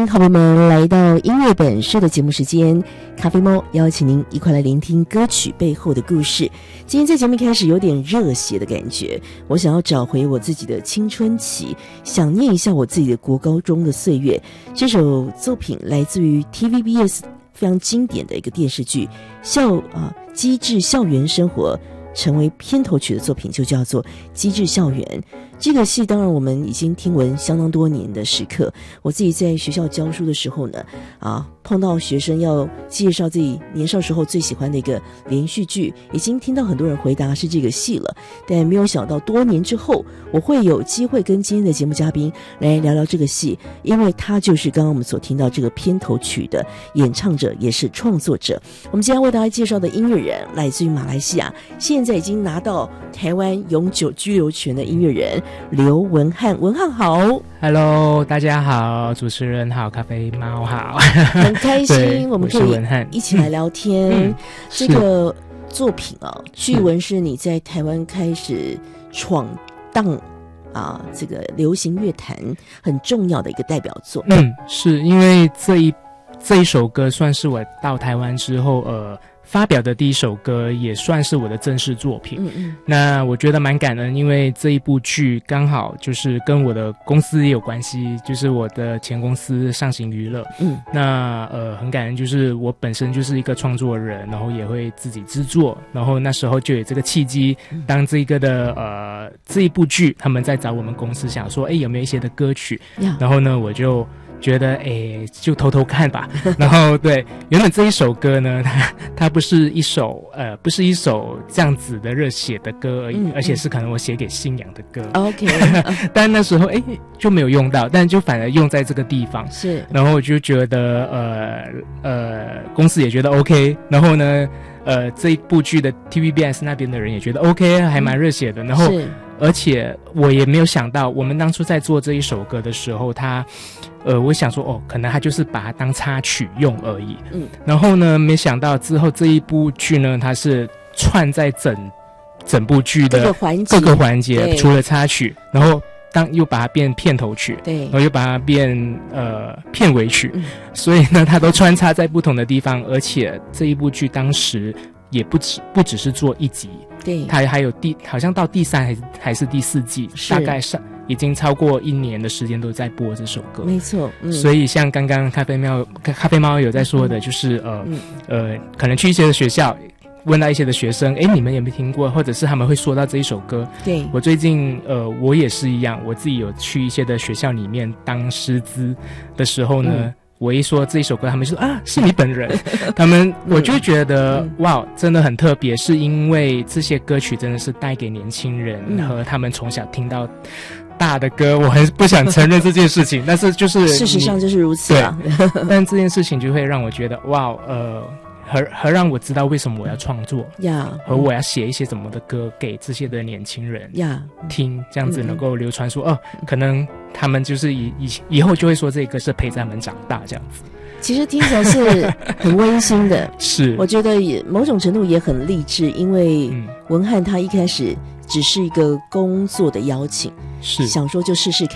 好朋友们来到音乐本色的节目时间，咖啡猫邀请您一块来聆听歌曲背后的故事。今天在节目开始有点热血的感觉，我想要找回我自己的青春期，想念一下我自己的国高中的岁月。这首作品来自于 TVBS 非常经典的一个电视剧机智校园生活，成为片头曲的作品就叫做《机智校园》。这个戏当然我们已经听闻相当多年的时刻，我自己在学校教书的时候呢，碰到学生要介绍自己年少时候最喜欢的一个连续剧，已经听到很多人回答是这个戏了，但没有想到多年之后我会有机会跟今天的节目嘉宾来聊聊这个戏，因为他就是刚刚我们所听到这个片头曲的演唱者，也是创作者。我们今天为大家介绍的音乐人来自于马来西亚，现在已经拿到台湾永久居留权的音乐人刘文翰。文翰好。 Hello， 大家好，主持人好，咖啡猫好， 很开心我们可以一起来聊天。这个作品据闻是你在台湾开始闯荡这个流行乐坛很重要的一个代表作。 是因为这一首歌算是我到台湾之后发表的第一首歌，也算是我的正式作品。那我觉得蛮感恩，因为这一部剧刚好就是跟我的公司也有关系，就是我的前公司上行娱乐。那很感恩，就是我本身就是一个创作人，然后也会自己制作，然后那时候就有这个契机，当这个的这一部剧他们在找我们公司，想说有没有一些的歌曲，然后呢我就觉得就偷偷看吧。然后对，原本这一首歌呢，它不是一首这样子的热血的歌而已，而且是可能我写给信仰的歌。OK， 但那时候就没有用到，但就反而用在这个地方。是，然后我就觉得公司也觉得 OK， 然后呢这一部剧的 TVBS 那边的人也觉得 OK， 还蛮热血的。然后而且我也没有想到，我们当初在做这一首歌的时候，我想说可能他就是把它当插曲用而已。然后呢，没想到之后这一部剧呢，它是串在整部剧的各个环节，除了插曲，然后又把它变片头曲，对，然后又把它变片尾曲，所以呢，它都穿插在不同的地方。而且这一部剧当时也不只是做一集，对，它还有好像到第3还是第4季，大概已经超过1年的时间都在播这首歌。没错。所以像刚刚咖啡猫有在说的，就是可能去一些的学校问到一些的学生，你们有没有听过，或者是他们会说到这一首歌。对，我最近我也是一样，我自己有去一些的学校里面当师资的时候呢，我一说这一首歌，他们就说是你本人。我就觉得哇，真的很特别，是因为这些歌曲真的是带给年轻人和他们从小听到大的歌，我还是不想承认这件事情，但是就是事实上就是如此啊。但这件事情就会让我觉得哇，和让我知道为什么我要创作和我要写一些什么的歌给这些的年轻人听，这样子能够流传说可能他们就是以后就会说这个是陪着他们长大这样子。其实听起来是很温馨的，是我觉得也某种程度也很励志，因为文翰他一开始只是一个工作的邀请，是想说就试试看。